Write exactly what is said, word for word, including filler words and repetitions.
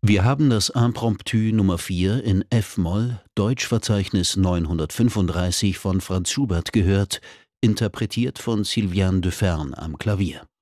Wir haben das Impromptu Nummer vier in F-Moll, Deutschverzeichnis neunhundertfünfunddreißig von Franz Schubert gehört, interpretiert von Sylviane Deferne am Klavier.